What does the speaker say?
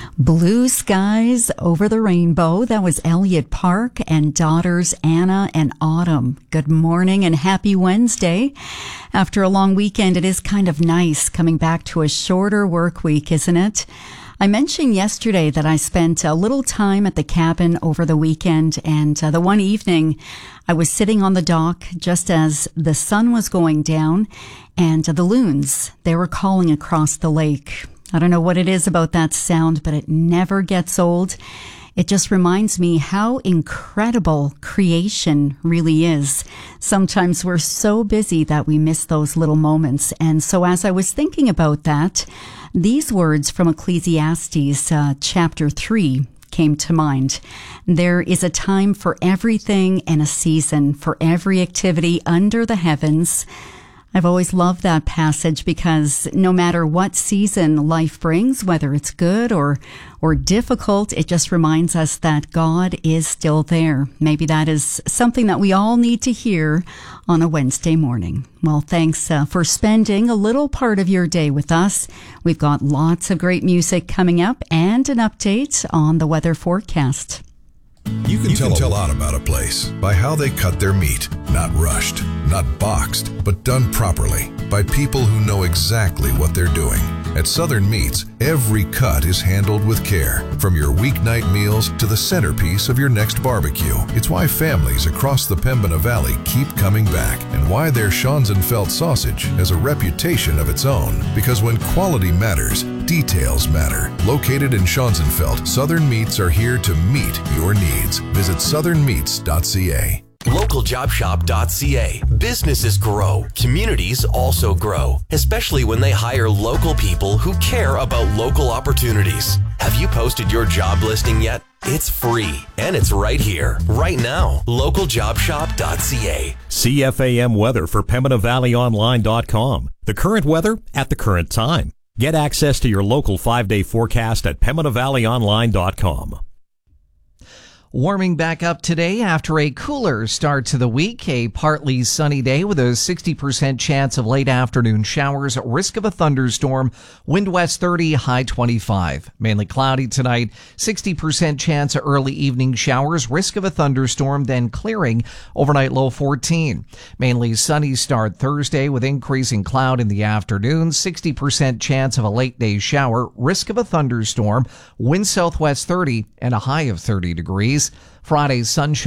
Blue skies over the rainbow. That was Elliott Park and daughters Anna and Autumn. Good morning and happy Wednesday. After a long weekend, it is kind of nice coming back to a shorter work week, isn't it? I mentioned yesterday that I spent a little time at the cabin over the weekend, and the one evening I was sitting on the dock just as the sun was going down, and the loons, they were calling across the lake. I don't know what it is about that sound, but it never gets old. It just reminds me how incredible creation really is. Sometimes we're so busy that we miss those little moments. And so as I was thinking about that, these words from Ecclesiastes chapter 3 came to mind. There is a time for everything and a season for every activity under the heavens. I've always loved that passage because no matter what season life brings, whether it's good or difficult, it just reminds us that God is still there. Maybe that is something that we all need to hear on a Wednesday morning. Well, thanks for spending a little part of your day with us. We've got lots of great music coming up and an update on the weather forecast. You can tell a lot about a place by how they cut their meat. Not rushed, not boxed, but done properly by people who know exactly what they're doing. At Southern Meats, every cut is handled with care, from your weeknight meals to the centerpiece of your next barbecue. It's why families across the Pembina Valley keep coming back, and why their Schonzenfeld sausage has a reputation of its own. Because when quality matters, details matter. Located in Schonzenfeld, Southern Meats are here to meet your needs. Visit southernmeats.ca. LocalJobShop.ca. Businesses grow. Communities also grow, especially when they hire local people who care about local opportunities. Have you posted your job listing yet? It's free, and it's right here, right now. LocalJobShop.ca. CFAM weather for PembinaValleyOnline.com. The current weather at the current time. Get access to your local 5-day forecast at PembinaValleyOnline.com. Warming back up today after a cooler start to the week. A partly sunny day with a 60% chance of late afternoon showers, risk of a thunderstorm, wind west 30, high 25. Mainly cloudy tonight, 60% chance of early evening showers, risk of a thunderstorm, then clearing, overnight low 14. Mainly sunny start Thursday with increasing cloud in the afternoon, 60% chance of a late day shower, risk of a thunderstorm, wind southwest 30 and a high of 30 degrees. Friday, sunshine.